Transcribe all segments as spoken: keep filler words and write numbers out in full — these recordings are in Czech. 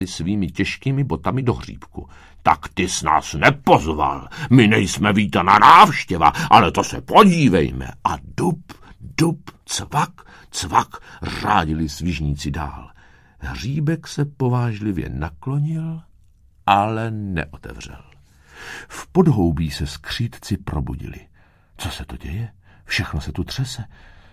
svými těžkými botami do hříbku. Tak ty jsi nás nepozval, my nejsme vítaná návštěva, ale to se podívejme. A dub, dub, cvak, cvak, řádili svižníci dál. Hříbek se povážlivě naklonil, ale neotevřel. V podhoubí se skřítci probudili. Co se to děje? Všechno se tu třese.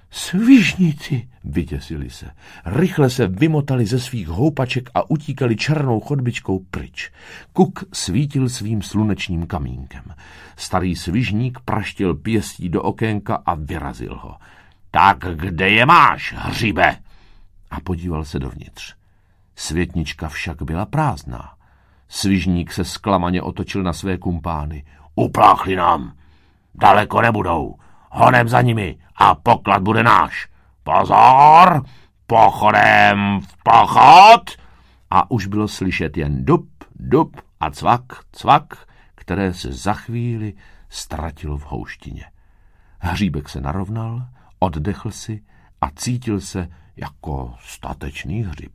Svižníci, vyděsili se. Rychle se vymotali ze svých houpaček a utíkali černou chodbičkou pryč. Kuk svítil svým slunečním kamínkem. Starý svižník praštil pěstí do okénka a vyrazil ho. Tak kde je máš, hříbe? A podíval se dovnitř. Světnička však byla prázdná. Svižník se zklamaně otočil na své kumpány. Upláchli nám. Daleko nebudou. Honem za nimi a poklad bude náš. Pozor, pochodem v pochod. A už bylo slyšet jen dup, dup a cvak, cvak, které se za chvíli ztratilo v houštině. Hříbek se narovnal, oddechl si a cítil se jako statečný hřib.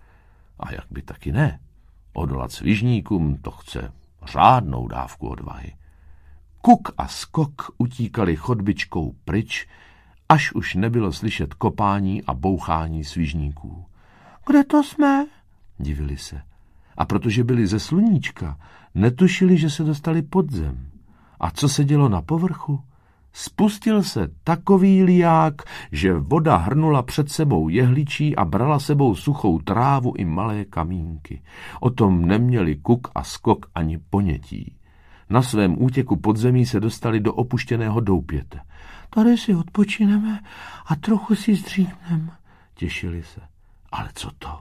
A jak by taky ne. Odolat svižníkům to chce řádnou dávku odvahy. Kuk a Skok utíkali chodbičkou pryč, až už nebylo slyšet kopání a bouchání svižníků. Kde to jsme? Divili se. A protože byli ze sluníčka, netušili, že se dostali pod zem. A co se dělo na povrchu? Spustil se takový liják, že voda hrnula před sebou jehličí a brala sebou suchou trávu i malé kamínky. O tom neměli Kuk a Skok ani ponětí. Na svém útěku pod zemí se dostali do opuštěného doupěte. Tady si odpočineme a trochu si zdřímneme, těšili se. Ale co to?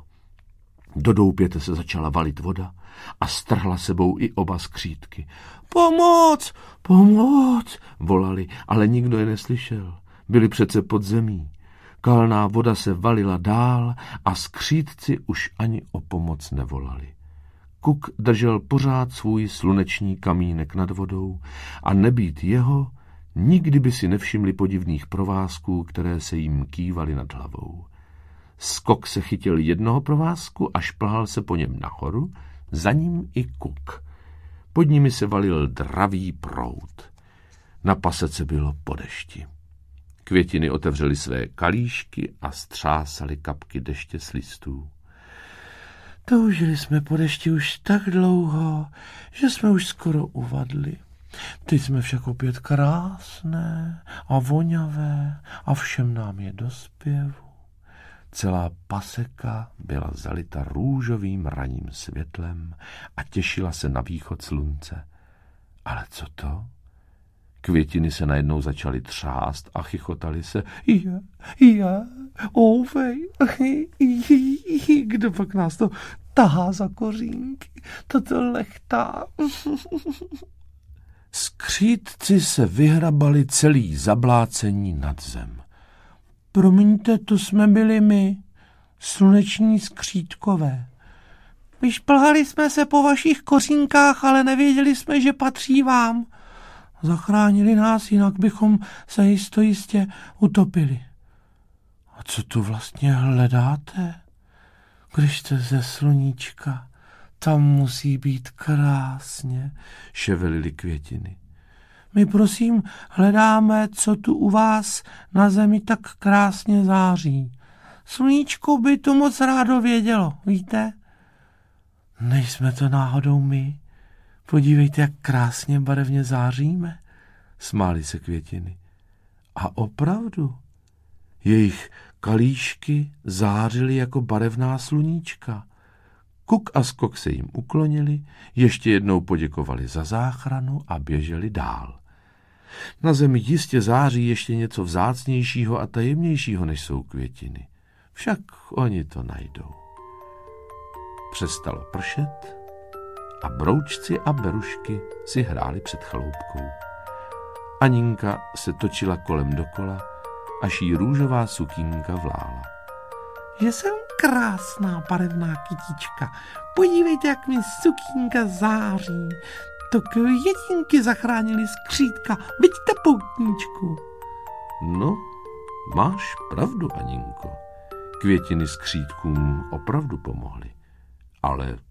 Do doupěte se začala valit voda a strhla sebou i oba skřítky. Pomoc! Pomoc! Volali, ale nikdo je neslyšel. Byli přece pod zemí. Kalná voda se valila dál a skřítci už ani o pomoc nevolali. Kuk držel pořád svůj sluneční kamínek nad vodou a nebýt jeho, nikdy by si nevšimli podivných provázků, které se jim kývaly nad hlavou. Skok se chytil jednoho provázku a šplhal se po něm nahoru, za ním i Kuk. Pod nimi se valil dravý proud. Na pasece bylo po dešti. Květiny otevřely své kalíšky a střásaly kapky deště s listů. Toužili jsme po dešti už tak dlouho, že jsme už skoro uvadli. Teď jsme však opět krásné a voňavé a všem nám je do zpěvu. Celá paseka byla zalita růžovým ranním světlem a těšila se na východ slunce. Ale co to? Květiny se najednou začaly třást a chichotali se. Já, já, ouvej, kdo pak nás to tahá za kořínky, toto lechtá. Skřítci se vyhrabali celý zablácení nad zem. Promiňte, to jsme byli my, sluneční skřítkové. Vyšplhali jsme se po vašich kořínkách, ale nevěděli jsme, že patří vám. Zachránili nás, jinak bychom se jisto jistě utopili. A co tu vlastně hledáte? Když jste ze sluníčka, tam musí být krásně, ševelily květiny. My prosím hledáme, co tu u vás na zemi tak krásně září. Sluníčko by to moc rádo vědělo, víte? Nejsme to náhodou my? Podívejte, jak krásně barevně záříme, smály se květiny. A opravdu, jejich kalíšky zářily jako barevná sluníčka. Kuk a Skok se jim uklonili, ještě jednou poděkovali za záchranu a běželi dál. Na zemi jistě září ještě něco vzácnějšího a tajemnějšího, než jsou květiny. Však oni to najdou. Přestalo pršet a broučci a berušky si hráli před chaloupkou. Aninka se točila kolem dokola, až jí růžová sukínka vlála. Že jsem krásná barevná kytička. Podívejte, jak mi sukínka září. To květinky zachránili skřítka. Vidíte, poutníčku? No, máš pravdu, Aninko. Květiny skřítkům opravdu pomohly. Ale